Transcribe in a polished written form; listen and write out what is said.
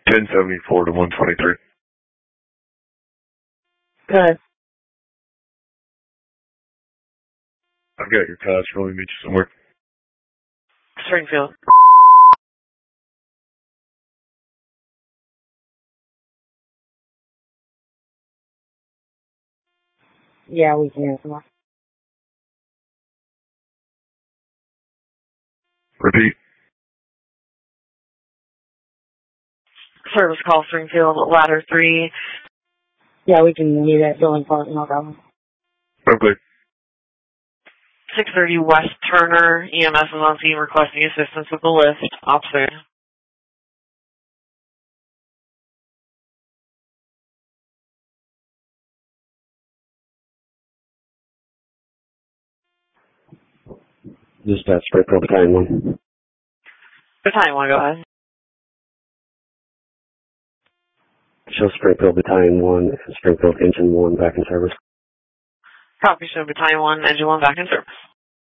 1074 to 123. Good. I've got your cost. Let me meet you somewhere. Springfield. Yeah, we can answer more. Repeat. Service call Springfield, ladder 3. Yeah, we can meet at Building Park, no problem. Okay. 630 West Turner. EMS is on scene requesting assistance with the lift. Officer. Dispatch, Springfield Battalion 1. Battalion 1, go ahead. Show Springfield Battalion 1 and Springfield Engine 1 back in service. Copy, show Battalion 1, Engine 1 back in service.